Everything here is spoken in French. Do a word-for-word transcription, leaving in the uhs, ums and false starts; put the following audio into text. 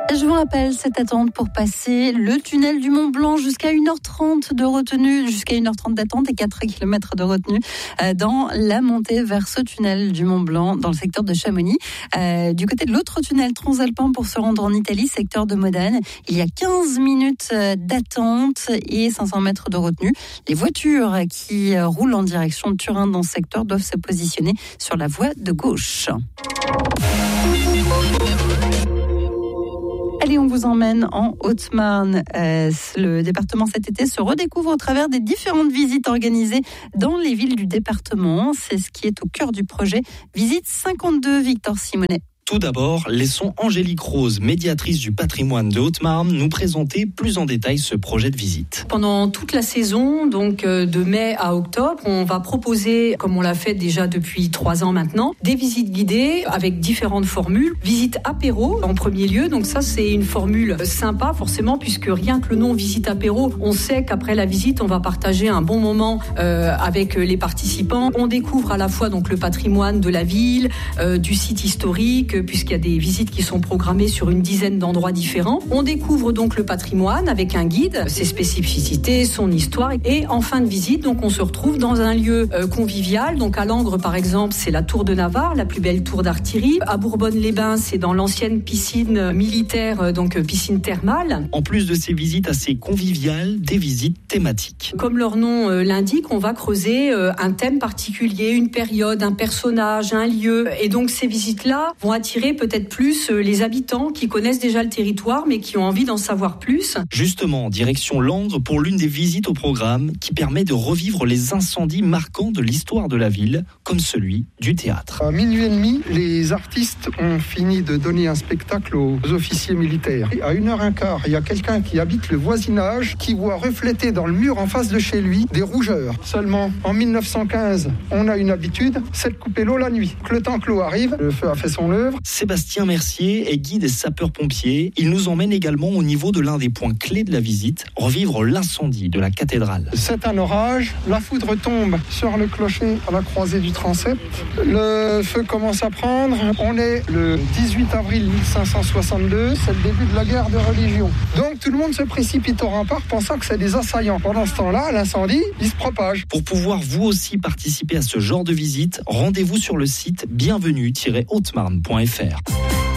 Je vous rappelle cette attente pour passer le tunnel du Mont Blanc jusqu'à une heure trente de retenue, jusqu'à une heure trente d'attente et quatre kilomètres de retenue dans la montée vers ce tunnel du Mont Blanc dans le secteur de Chamonix. Euh, du côté de l'autre tunnel transalpin pour se rendre en Italie, secteur de Modane, il y a quinze minutes d'attente et cinq cents mètres de retenue. Les voitures qui roulent en direction de Turin dans ce secteur doivent se positionner sur la voie de gauche. Allez, on vous emmène en Haute-Marne. Euh, le département cet été se redécouvre au travers des différentes visites organisées dans les villes du département. C'est ce qui est au cœur du projet Visite cinquante-deux, Victor Simonet. Tout d'abord, laissons Angélique Rose, médiatrice du patrimoine de Haute-Marne, nous présenter plus en détail ce projet de visite. Pendant toute la saison, donc de mai à octobre, on va proposer, comme on l'a fait déjà depuis trois ans maintenant, des visites guidées avec différentes formules. Visite apéro en premier lieu, donc ça c'est une formule sympa forcément, puisque rien que le nom visite apéro, on sait qu'après la visite, on va partager un bon moment euh, avec les participants. On découvre à la fois donc le patrimoine de la ville, euh, du site historique, puisqu'il y a des visites qui sont programmées sur une dizaine d'endroits différents. On découvre donc le patrimoine avec un guide, ses spécificités, son histoire. Et en fin de visite, donc on se retrouve dans un lieu euh, convivial. Donc à Langres, par exemple, c'est la tour de Navarre, la plus belle tour d'artillerie. À Bourbonne-les-Bains, c'est dans l'ancienne piscine militaire, donc piscine thermale. En plus de ces visites assez conviviales, des visites thématiques. Comme leur nom euh, l'indique, on va creuser euh, un thème particulier, une période, un personnage, un lieu. Et donc ces visites-là vont attirer peut-être plus les habitants qui connaissent déjà le territoire mais qui ont envie d'en savoir plus. Justement, direction Langres pour l'une des visites au programme qui permet de revivre les incendies marquants de l'histoire de la ville, comme celui du théâtre. À minuit et demi, les artistes ont fini de donner un spectacle aux officiers militaires. Et à une heure et quart, il y a quelqu'un qui habite le voisinage qui voit refléter dans le mur en face de chez lui des rougeurs. Seulement, en mille neuf cent quinze, on a une habitude, c'est de couper l'eau la nuit. Le temps que l'eau arrive, le feu a fait son œuvre. Sébastien Mercier est guide et sapeur-pompier. Il nous emmène également au niveau de l'un des points clés de la visite, revivre l'incendie de la cathédrale. C'est un orage, la foudre tombe sur le clocher à la croisée du transept. Le feu commence à prendre. On est le dix-huit avril mille cinq cent soixante-deux, c'est le début de la guerre de religion. Donc tout le monde se précipite au rempart pensant que c'est des assaillants. Pendant ce temps-là, l'incendie, il se propage. Pour pouvoir vous aussi participer à ce genre de visite, rendez-vous sur le site bienvenue tiret haute marne point f r.